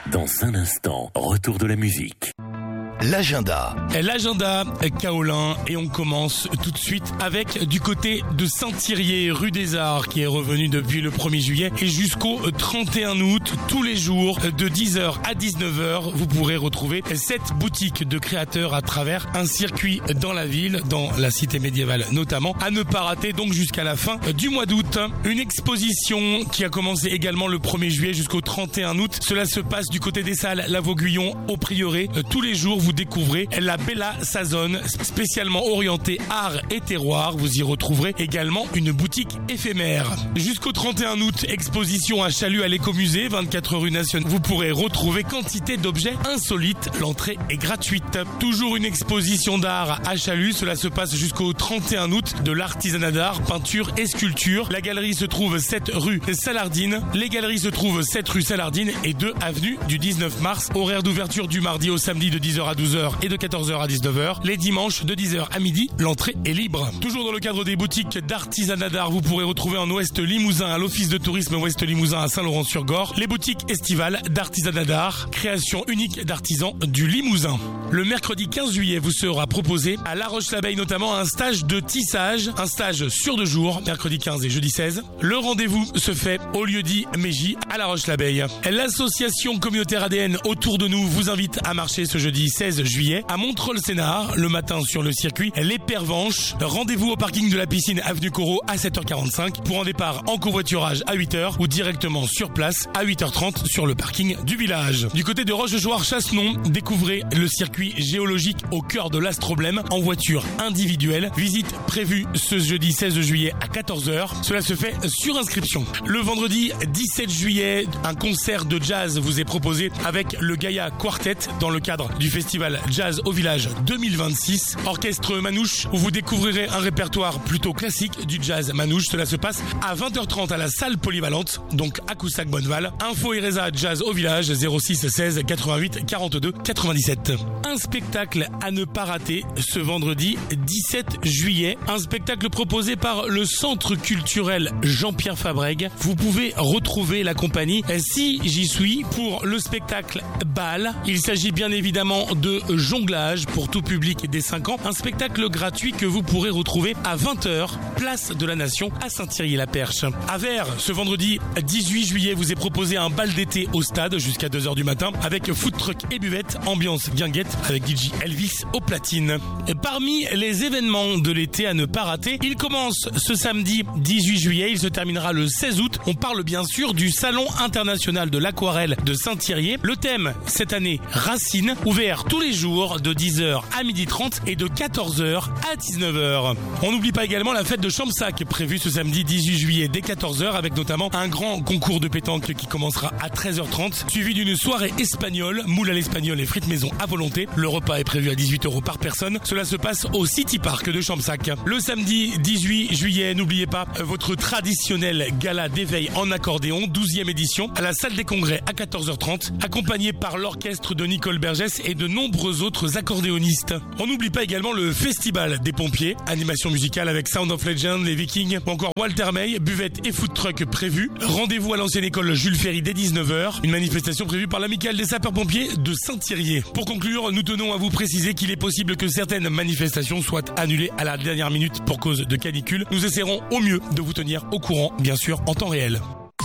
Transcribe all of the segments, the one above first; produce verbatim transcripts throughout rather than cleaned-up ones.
Dans un instant, retour de la musique. L'agenda. L'agenda Kaolin et on commence tout de suite avec du côté de Saint-Thirier, rue des Arts, qui est revenu depuis le premier juillet et jusqu'au trente et un août, tous les jours de dix heures à dix-neuf heures, vous pourrez retrouver sept boutiques de créateurs à travers un circuit dans la ville, dans la cité médiévale notamment, à ne pas rater donc jusqu'à la fin du mois d'août. Une exposition qui a commencé également le premier juillet jusqu'au trente et un août. Cela se passe du côté des salles La Vauguyon au Prieuré. Tous les jours, vous découvrez la Bella Sazone, spécialement orientée art et terroir. Vous y retrouverez également une boutique éphémère. Jusqu'au trente et un août, exposition à Chalut à l'écomusée, vingt-quatre rue Nationale. Vous pourrez retrouver quantité d'objets insolites. L'entrée est gratuite. Toujours une exposition d'art à Chalut. Cela se passe jusqu'au trente et un août, de l'artisanat d'art, peinture et sculpture. La galerie se trouve sept rue Salardine. Les galeries se trouvent sept rue Salardine et deux avenue du dix-neuf mars. Horaire d'ouverture du mardi au samedi de dix heures à douze heures et de quatorze heures à dix-neuf heures. Les dimanches de dix heures à midi, l'entrée est libre. Toujours dans le cadre des boutiques d'artisanat d'art, vous pourrez retrouver en Ouest Limousin à l'office de tourisme Ouest Limousin à Saint-Laurent-sur-Gorre les boutiques estivales d'artisanat d'art, création unique d'artisans du Limousin. Le mercredi quinze juillet vous sera proposé à La Roche-l'Abeille notamment un stage de tissage, un stage sur deux jours, mercredi quinze et jeudi seize. Le rendez-vous se fait au lieu-dit Mégy à La Roche-l'Abeille. L'association communautaire A D N Autour de nous vous invite à marcher ce jeudi seize juillet à Montreuil-Sénard, le matin sur le circuit Les Pervenches. Rendez-vous au parking de la piscine avenue Corot à sept heures quarante-cinq pour un départ en covoiturage à huit heures ou directement sur place à huit heures trente sur le parking du village. Du côté de Rochechouart-Chassenon, découvrez le circuit géologique au cœur de l'Astroblème en voiture individuelle. Visite prévue ce jeudi seize juillet à quatorze heures. Cela se fait sur inscription. Le vendredi dix-sept juillet, un concert de jazz vous est proposé avec le Gaïa Quartet dans le cadre du festival Jazz au Village deux mille vingt-six. Orchestre Manouche, où vous découvrirez un répertoire plutôt classique du jazz manouche. Cela se passe à vingt heures trente à la salle polyvalente, donc à Coussac-Bonneval. Info Ereza Jazz au Village zéro six seize quatre-vingt-huit quarante-deux quatre-vingt-dix-sept. Un spectacle à ne pas rater ce vendredi dix-sept juillet. Un spectacle proposé par le Centre culturel Jean-Pierre Fabrègue. Vous pouvez retrouver la compagnie Si J'y Suis pour le spectacle Bal. Il s'agit bien évidemment de jonglage pour tout public des cinq ans. Un spectacle gratuit que vous pourrez retrouver à vingt heures, place de la Nation à Saint-Thirier-la-Perche. À Vers, ce vendredi dix-huit juillet, vous est proposé un bal d'été au stade jusqu'à deux heures du matin avec food truck et buvette, ambiance guinguette avec D J Elvis au platine. Parmi les événements de l'été à ne pas rater, il commence ce samedi dix-huit juillet, il se terminera le seize août. On parle bien sûr du Salon international de l'aquarelle de Saint-Thirier. Le thème cette année, Racine, ouvert tous les jours de dix heures à midi trente et de quatorze heures à dix-neuf heures. On n'oublie pas également la fête de Champsac prévue ce samedi dix-huit juillet dès quatorze heures avec notamment un grand concours de pétanque qui commencera à treize heures trente suivi d'une soirée espagnole, moule à l'espagnol et frites maison à volonté. Le repas est prévu à dix-huit euros par personne. Cela se passe au City Park de Champsac. Le samedi dix-huit juillet, n'oubliez pas votre traditionnel gala d'éveil en accordéon, douzième édition, à la salle des congrès à quatorze heures trente, accompagné par l'orchestre de Nicole Bergès et de nombreux autres accordéonistes. On n'oublie pas également le festival des pompiers, animation musicale avec Sound of Legend, les Vikings ou encore Walter May, buvette et food truck prévus. Rendez-vous à l'ancienne école Jules Ferry dès dix-neuf heures, une manifestation prévue par l'amicale des sapeurs-pompiers de Saint-Thirier. Pour conclure, nous tenons à vous préciser qu'il est possible que certaines manifestations soient annulées à la dernière minute pour cause de canicule. Nous essaierons au mieux de vous tenir au courant, bien sûr, en temps réel.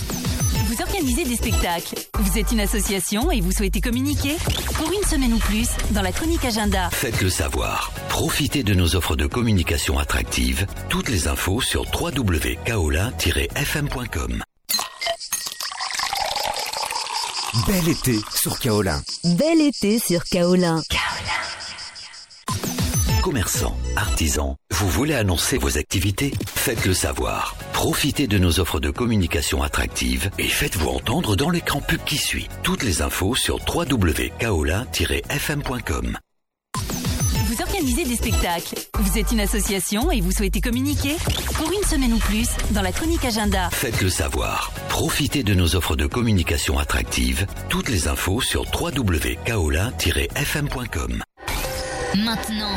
Vous organisez des spectacles, vous êtes une association et vous souhaitez communiquer? Pour une semaine ou plus, dans la chronique agenda. Faites-le savoir. Profitez de nos offres de communication attractives. Toutes les infos sur w w w point kaolin tiret f m point com. Bel été sur Kaolin. Bel été sur Kaolin. Commerçants, artisans, vous voulez annoncer vos activités? Faites-le savoir. Profitez de nos offres de communication attractives et faites-vous entendre dans l'écran pub qui suit. Toutes les infos sur w w w point kaolin tiret f m point com. Vous organisez des spectacles, vous êtes une association et vous souhaitez communiquer? Pour une semaine ou plus, dans la chronique agenda. Faites-le savoir. Profitez de nos offres de communication attractives. Toutes les infos sur w w w point kaolin tiret f m point com. Maintenant,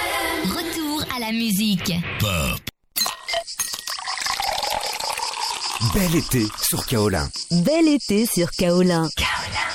retour à la musique. Pop. Bel été sur Kaolin. Bel été sur Kaolin. Kaolin.